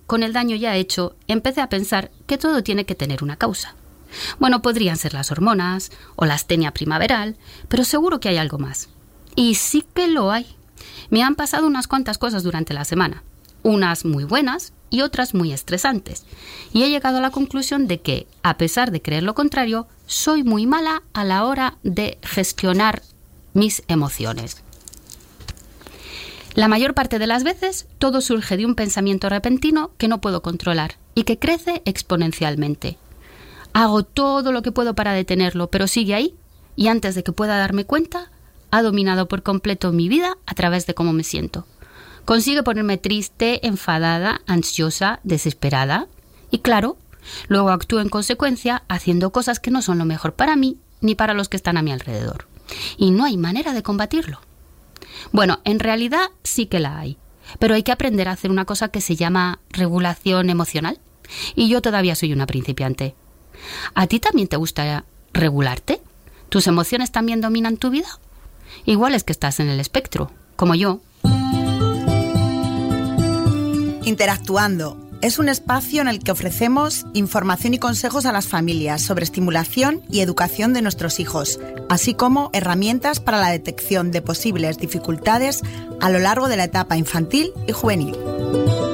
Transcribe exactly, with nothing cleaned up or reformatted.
con el daño ya hecho, empecé a pensar que todo tiene que tener una causa. Bueno, podrían ser las hormonas o la astenia primaveral, pero seguro que hay algo más. Y sí que lo hay. Me han pasado unas cuantas cosas durante la semana, unas muy buenas y otras muy estresantes, y he llegado a la conclusión de que, a pesar de creer lo contrario, soy muy mala a la hora de gestionar mis emociones. La mayor parte de las veces, todo surge de un pensamiento repentino que no puedo controlar y que crece exponencialmente. Hago todo lo que puedo para detenerlo, pero sigue ahí, y antes de que pueda darme cuenta, ha dominado por completo mi vida a través de cómo me siento. Consigue ponerme triste, enfadada, ansiosa, desesperada, y claro, luego actúo en consecuencia haciendo cosas que no son lo mejor para mí ni para los que están a mi alrededor. Y no hay manera de combatirlo. Bueno, en realidad sí que la hay, pero hay que aprender a hacer una cosa que se llama regulación emocional, y yo todavía soy una principiante. ¿A ti también te gusta regularte? ¿Tus emociones también dominan tu vida? Igual es que estás en el espectro, como yo. Interactuando es un espacio en el que ofrecemos información y consejos a las familias sobre estimulación y educación de nuestros hijos, así como herramientas para la detección de posibles dificultades a lo largo de la etapa infantil y juvenil.